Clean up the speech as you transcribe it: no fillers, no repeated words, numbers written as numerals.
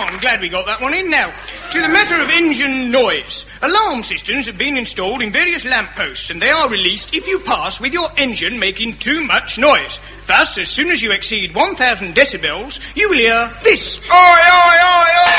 I'm glad we got that one in. Now, to the matter of engine noise. Alarm systems have been installed in various lampposts, and they are released if you pass with your engine making too much noise. Thus, as soon as you exceed 1,000 decibels, you will hear this. Oi, oi, oi, oi!